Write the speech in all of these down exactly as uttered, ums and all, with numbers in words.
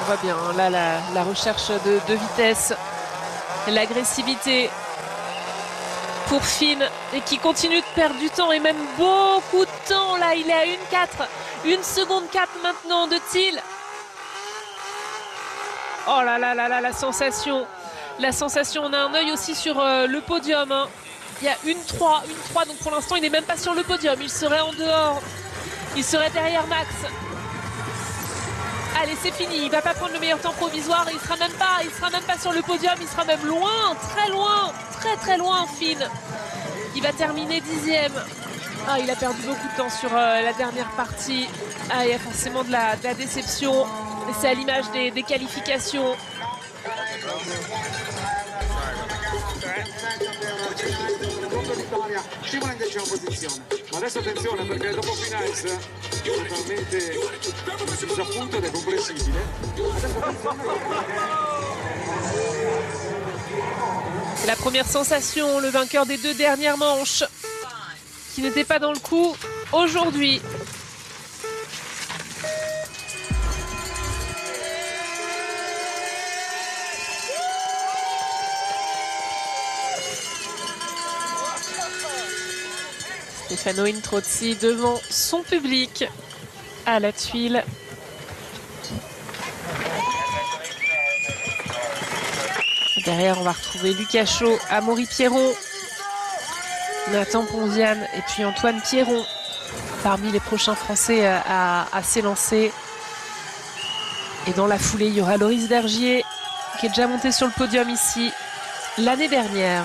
voit bien, hein, là, la, la recherche de, de vitesse, l'agressivité pour Finn, et qui continue de perdre du temps, et même beaucoup de temps. Là, il est à une quatre, une seconde quatre maintenant de Thiel. Oh là là là là, la sensation. La sensation, on a un œil aussi sur euh, le podium. Hein. Il y a une trois, une trois, donc pour l'instant, il n'est même pas sur le podium. Il serait en dehors. Il serait derrière Max. Allez, c'est fini. Il ne va pas prendre le meilleur temps provisoire. Il sera même pas, il sera même pas sur le podium. Il sera même loin, très loin, très très loin, Finn. Il va terminer dixième. Ah, il a perdu beaucoup de temps sur euh, la dernière partie. Ah, il y a forcément de la, de la déception. Et c'est à l'image des, des qualifications. Scivola in decima posizione, ma adesso attenzione perché dopo Finals totalmente disappunto ed è comprensibile. C'est la première sensation, le vainqueur des deux dernières manches, qui n'était pas dans le coup aujourd'hui. Stefano Introzzi devant son public à la tuile. Derrière, on va retrouver Lucas Chaud, Amaury Pierron, Nathan Ponziane et puis Antoine Pierron parmi les prochains Français à, à s'élancer. Et dans la foulée, il y aura Loris Vergier qui est déjà monté sur le podium ici l'année dernière.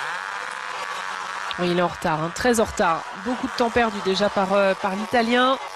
Oui, il est en retard, hein, très en retard. Beaucoup de temps perdu déjà par, euh, par l'Italien.